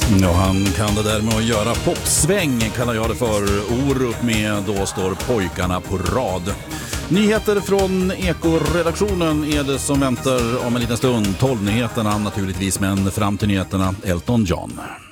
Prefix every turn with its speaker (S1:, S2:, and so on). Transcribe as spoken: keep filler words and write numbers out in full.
S1: Ja, han kan det där med att göra popsväng, kallar jag det för. Orup med Då står pojkarna på rad. Nyheter från Eko-redaktionen är det som väntar om en liten stund. tolv nyheterna naturligtvis, men fram till nyheterna Elton John.